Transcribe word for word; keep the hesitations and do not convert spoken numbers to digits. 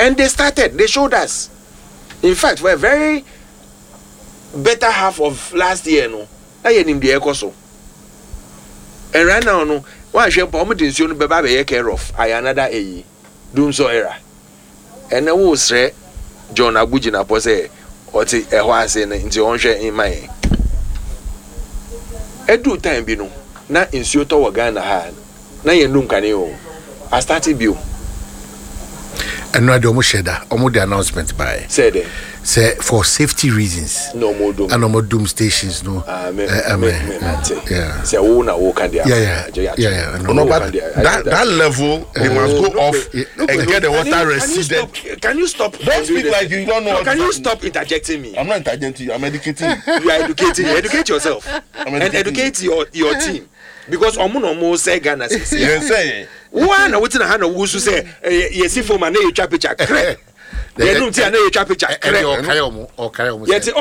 And they started, they showed us. In fact, for a very better half of last year, no, I had him the echo so. And right now, no, one share permitting soon be baby care of. I another a doom so era. And I will say, John Abujina pose or take a horse in the on share in my. Edu time be no, na insuo to Ghana ha. Na ye num kane o. I started bio. And no, I don't share that. Almost the announcement by Said say for safety reasons. No more doom. And no more doom stations. No. Ah, me, uh, me, me, me, uh, me, yeah. Say who na who can there. Yeah, yeah, yeah, yeah. No, no, but that that level they Uh, must go no, off no, and no, get the can water you- can you resident. stop- Can you stop? Don't speak like you don't know. No, what can to you say. stop interjecting me? I'm not interjecting you. I'm educating you. You are educating. You educate yourself I'm and educate your your team because omo no mo say Ghana says. You say One wetin na hand wusu say yesi for man na you twa picture. Ye no ti na you twa picture. Or carry or carry Yet